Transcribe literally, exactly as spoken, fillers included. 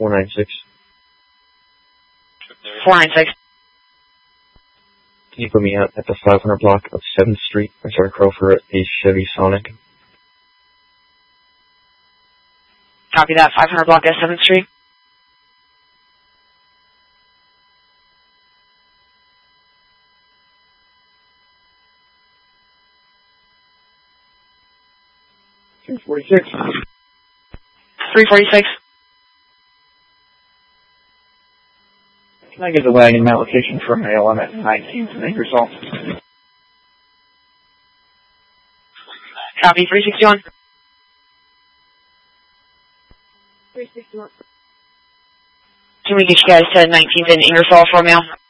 four nine six. four nine six. Can you put me out at the five hundred block of seventh Street? I'm sorry, Crow, for a Chevy Sonic. Copy that, five hundred block of seventh Street. three forty-six. three forty-six. Can I get the wagon mount location for mail on at nineteenth and Ingersoll? Copy, three sixty-one. three sixty-one. Can we get you guys to nineteenth and Ingersoll for mail?